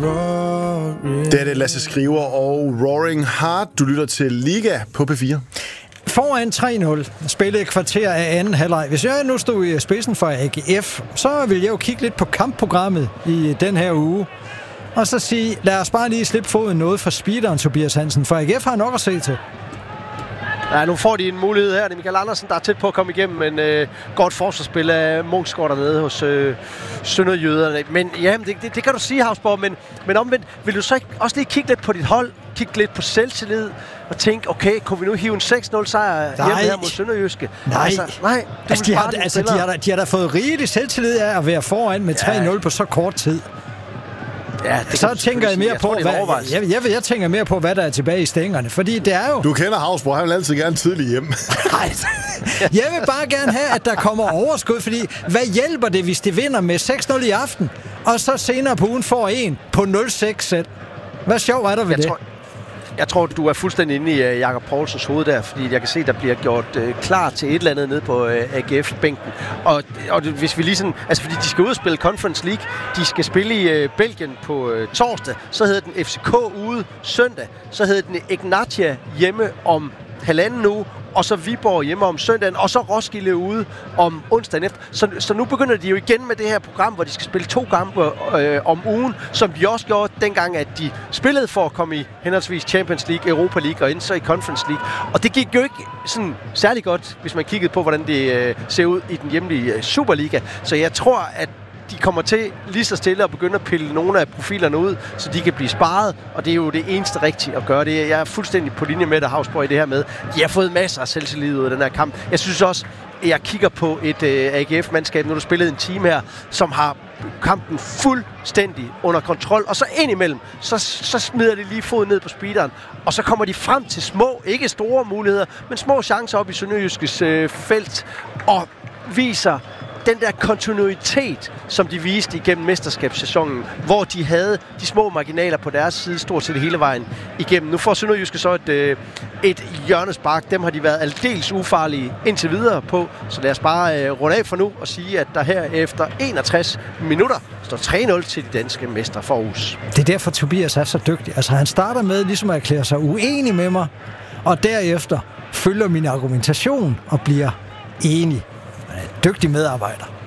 Det er det Lasse Skriver og Roaring Heart. Du lytter til Liga på P4. Foran 3-0, spillede et kvarter af anden halvleg. Hvis jeg nu stod i spidsen for AGF, så ville jeg jo kigge lidt på kampprogrammet i den her uge. Og så sige, lad os bare lige slippe foden noget for speederen Tobias Hansen, for AGF har nok at se til. Ja, nu får de en mulighed her. Det er Michael Andersen, der er tæt på at komme igennem, men godt forsvarsspil af Munchsgaard dernede hos Sønderjyderne. Men ja, det kan du sige, Havsborg, men omvendt, vil du så ikke også lige kigge lidt på dit hold, kigge lidt på selvtillid og tænke, okay, kunne vi nu hive en 6-0 sejr hjemme her mod Sønderjyske? Nej. De har da fået rigelig selvtillid af at være foran med 3-0 på så kort tid. Ja, så tænker jeg mere på, jeg tænker mere på, hvad der er tilbage i stængerne, fordi det er jo... Du kender Havsborg, han vil altid gerne tidligt hjem. Nej, jeg vil bare gerne have, at der kommer overskud, fordi hvad hjælper det, hvis de vinder med 6-0 i aften, og så senere på ugen får en på 0-6 selv? Hvad sjov er der ved det? Jeg tror, du er fuldstændig inde i Jakob Poulsens hoved der, fordi jeg kan se, der bliver gjort klar til et eller andet nede på AGF-bænken. Og hvis vi lige sådan... Altså, fordi de skal ud og spille Conference League. De skal spille i Belgien på torsdag. Så hedder den FCK ude søndag. Så hedder den Ignatia hjemme om halvanden uge. Og så Viborg hjemme om søndagen, og så Roskilde ude om onsdagen efter. Så nu begynder de jo igen med det her program, hvor de skal spille 2 kampe om ugen, som de også gjorde dengang, at de spillede for at komme i henholdsvis Champions League, Europa League og så i Conference League. Og det gik jo ikke sådan særlig godt, hvis man kiggede på, hvordan det ser ud i den hjemlige Superliga. Så jeg tror, at de kommer til lige så stille at begynde at pille nogle af profilerne ud, så de kan blive sparet, og det er jo det eneste rigtige at gøre. Jeg er fuldstændig på linje med dig, Havsborg, i det her med. De har fået masser af selvtillid ud af den her kamp. Jeg synes også, at jeg kigger på et AGF-mandskab, når du spillede en team her, som har kampen fuldstændig under kontrol, og så indimellem, så smider de lige foden ned på speederen, og så kommer de frem til små, ikke store muligheder, men små chancer op i Sønderjyskes felt, og viser den der kontinuitet, som de viste igennem mesterskabssæsonen, hvor de havde de små marginaler på deres side stort set hele vejen igennem. Nu får Sønderjyske så et hjørnespark. Dem har de været aldeles ufarlige indtil videre på, så lad os bare runde af for nu og sige, at der her efter 61 minutter står 3-0 til de danske mestre for Aarhus. Det er derfor, Tobias er så dygtig. Altså, han starter med ligesom at erklære sig uenig med mig, og derefter følger min argumentation og bliver enig. Dygtig medarbejder.